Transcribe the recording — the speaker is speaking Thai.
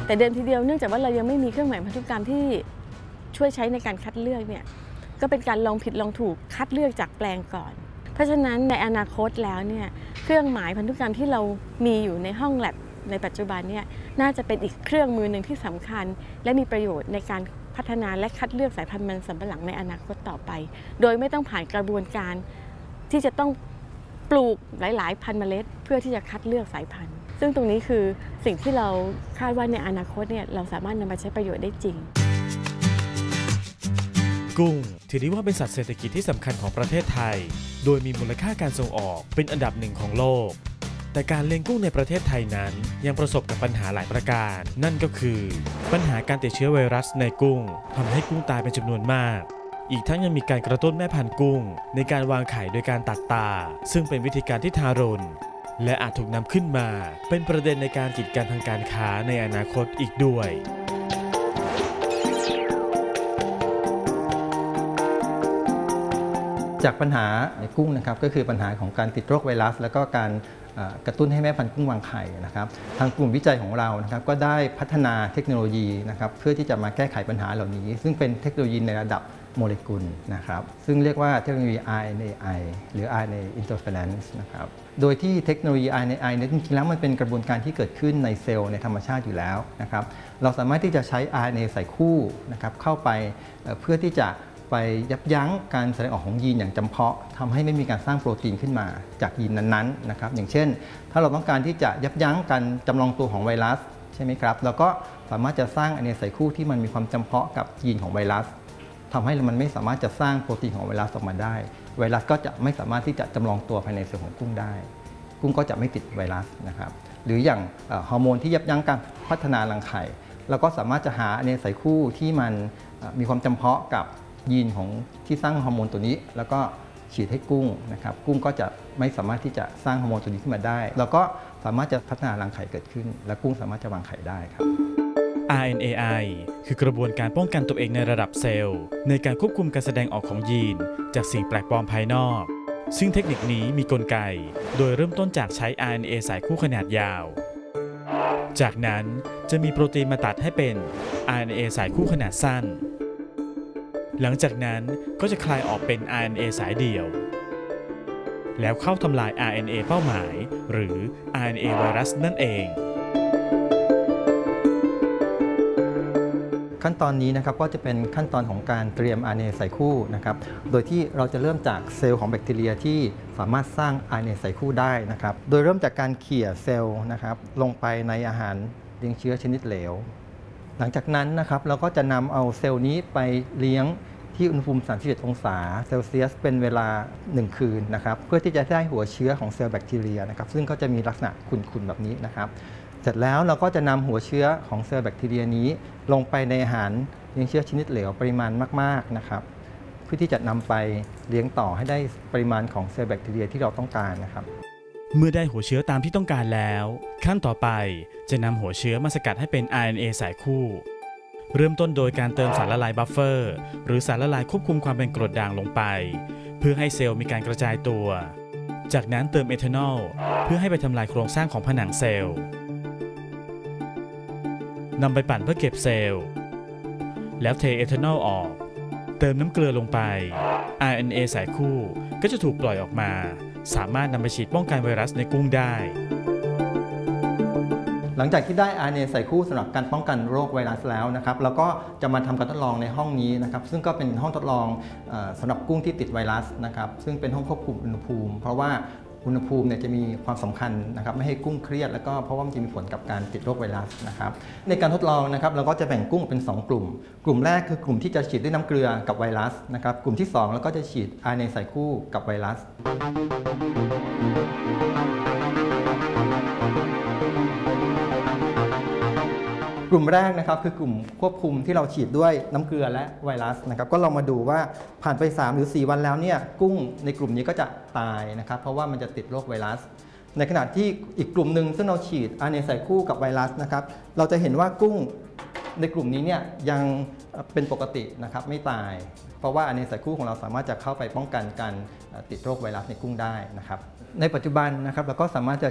แต่เดิมทีเดียวเนื่องจากว่าเรายังไม่มีเครื่องหมายพันธุกรรมที่ช่วยใช้ในการคัดเลือกเนี่ยก็เป็นการลองผิดลองถูกคัดเลือกจากแปลงก่อนเพราะฉะนั้นในอนาคตแล้วเนี่ยเครื่องหมายพันธุกรรมที่เรามีอยู่ในห้องแลบในปัจจุบันเนี่ยน่าจะเป็นอีกเครื่องมือหนึ่งที่สำคัญและมีประโยชน์ในการพัฒนาและคัดเลือกสายพันธุ์มันสำปะหลังในอนาคตต่อไปโดยไม่ต้องผ่านกระบวนการที่จะต้องปลูกหลายๆพันเมล็ดเพื่อที่จะคัดเลือกสายพันธุ์ซึ่งตรงนี้คือสิ่งที่เราคาดว่าในอนาคตเนี่ยเราสามารถนำมาใช้ประโยชน์ได้จริงกุ้งถือได้ว่าเป็นสัตว์เศรษฐกิจที่สำคัญของประเทศไทยโดยมีมูลค่าการส่งออกเป็นอันดับหนึ่งของโลกแต่การเลี้ยงกุ้งในประเทศไทยนั้นยังประสบกับปัญหาหลายประการนั่นก็คือปัญหาการติดเชื้อไวรัสในกุ้งทำให้กุ้งตายเป็นจำนวนมากอีกทั้งยังมีการกระตุ้นแม่พันธุ์กุ้งในการวางไข่โดยการตัดตาซึ่งเป็นวิธีการที่ทารุณและอาจถูกนำขึ้นมาเป็นประเด็นในการกีดกันทางการค้าในอนาคตอีกด้วยจากปัญหาในกุ้งนะครับก็คือปัญหาของการติดโรคไวรัสแล้วก็การกระตุ้นให้แม่พันธุ์กุ้งวางไข่นะครับทางกลุ่มวิจัยของเรานะครับก็ได้พัฒนาเทคโนโลยีนะครับเพื่อที่จะมาแก้ไขปัญหาเหล่านี้ซึ่งเป็นเทคโนโลยีในระดับโมเลกุลนะครับซึ่งเรียกว่าเทคโนโลยี RNAi หรือ RNA interference นะครับโดยที่เทคโนโลยี RNAi เนี่ยจริงๆแล้วมันเป็นกระบวนการที่เกิดขึ้นในเซลล์ในธรรมชาติอยู่แล้วนะครับเราสามารถที่จะใช้ RNA ใส่คู่นะครับเข้าไปเพื่อที่จะไปยับยั้งการแสดงออกของยีนอย่างจำเพาะทำให้ไม่มีการสร้างโปรตีนขึ้นมาจากยีนนั้นๆนะครับอย่างเช่นถ้าเราต้องการที่จะยับยั้งการจำลองตัวของไวรัสใช่ไหมครับเราก็สามารถจะสร้างRNAใส่คู่ที่มันมีความจำเพาะกับยีนของไวรัสทำให้มันไม่สามารถจะสร้างโปรตีนของไวรัสออกมาได้ไวรัสก็จะไม่สามารถที่จะจำลองตัวภายในเซลล์ของกุ้งได้กุ้งก็จะไม่ติดไวรัสนะครับหรืออย่างฮอร์โมนที่ยับยั้งการพัฒนารังไข่เราก็สามารถจะหาRNAใส่คู่ที่มันมีความจำเพาะกับยีนของที่สร้างฮอร์โมนตัวนี้แล้วก็ฉีดให้กุ้งนะครับกุ้งก็จะไม่สามารถที่จะสร้างฮอร์โมนตัวนี้ขึ้นมาได้แล้วก็สามารถจะพัฒนารังไข่เกิดขึ้นและกุ้งสามารถจะวางไข่ได้ครับ RNAi คือกระบวนการป้องกันตัวเองในระดับเซลล์ในการควบคุมการแสดงออกของยีนจากสิ่งแปลกปลอมภายนอกซึ่งเทคนิคนี้มีกลไกโดยเริ่มต้นจากใช้ RNA สายคู่ขนาดยาวจากนั้นจะมีโปรตีนมาตัดให้เป็น RNA สายคู่ขนาดสั้นหลังจากนั้นก็จะคลายออกเป็น RNA สายเดี่ยวแล้วเข้าทำลาย RNA เป้าหมายหรือ RNA ไวรัสนั่นเองขั้นตอนนี้นะครับก็จะเป็นขั้นตอนของการเตรียม RNA ใส่คู่นะครับโดยที่เราจะเริ่มจากเซลล์ของแบคทีเรียที่สามารถสร้าง RNA ใส่คู่ได้นะครับโดยเริ่มจากการเขี่ยเซลล์นะครับลงไปในอาหารเลี้ยงเชื้อชนิดเหลวหลังจากนั้นนะครับเราก็จะนำเอาเซลล์นี้ไปเลี้ยงที่อุณหภูมิ 31 องศาเซลเซียสเป็นเวลา 1 คืนนะครับเพื่อที่จะได้หัวเชื้อของเซลล์แบคทีเรียนะครับซึ่งก็จะมีลักษณะขุ่นๆแบบนี้นะครับเสร็จแล้วเราก็จะนำหัวเชื้อของเซลล์แบคทีเรียนี้ลงไปในอาหารเลี้ยงเชื้อชนิดเหลวปริมาณมากๆนะครับเพื่อที่จะนำไปเลี้ยงต่อให้ได้ปริมาณของเซลล์แบคทีเรียที่เราต้องการนะครับเมื่อได้หัวเชื้อตามที่ต้องการแล้วขั้นต่อไปจะนำหัวเชื้อมาสกัดให้เป็น RNA สายคู่เริ่มต้นโดยการเติมสารละลายบัฟเฟอร์หรือสารละลายควบคุมความเป็นกรดด่างลงไปเพื่อให้เซลล์มีการกระจายตัวจากนั้นเติมเอทานอลเพื่อให้ไปทำลายโครงสร้างของผนังเซลล์นำไปปั่นเพื่อเก็บเซลล์แล้วเทเอทานอลออกเติมน้ำเกลือลงไป RNA สายคู่ก็จะถูกปล่อยออกมาสามารถนำไปฉีดป้องกันไวรัสในกุ้งได้หลังจากที่ได้ RNA ใส่คู่สำหรับการป้องกันโรคไวรัสแล้วนะครับเราก็จะมาทำการทดลองในห้องนี้นะครับซึ่งก็เป็นห้องทดลองสำหรับกุ้งที่ติดไวรัสนะครับซึ่งเป็นห้องควบคุมอุณหภูมิเพราะว่าอุณหภูมิเนี่ยจะมีความสำคัญนะครับไม่ให้กุ้งเครียดแล้วก็เพราะว่ามันจะมีผลกับการติดโรคไวรัสนะครับในการทดลองนะครับเราก็จะแบ่งกุ้งเป็น2 กลุ่มกลุ่มแรกคือกลุ่มที่จะฉีดด้วยน้ำเกลือกับไวรัสนะครับกลุ่มที่2แล้วก็จะฉีด RNA ใส่คู่กับไวรัสกลุ่มแรกนะครับคือกลุ่มควบคุมที่เราฉีดด้วยน้ำเกลือและไวรัสนะครับก็ลองมาดูว่าผ่านไป3 หรือ 4 วันแล้วเนี่ยกุ้งในกลุ่มนี้ก็จะตายนะครับเพราะว่ามันจะติดโรคไวรัสในขณะที่อีกกลุ่มหนึ่งซึ่งเราฉีด RNA ใส่คู่กับไวรัสนะครับเราจะเห็นว่ากุ้งในกลุ่มนี้เนี่ยยังเป็นปกตินะครับไม่ตายเพราะว่าRNAใส่คู่ของเราสามารถจะเข้าไปป้องกันการติดโรคไวรัสในกุ้งได้นะครับในปัจจุบันนะครับเราก็สามารถจะ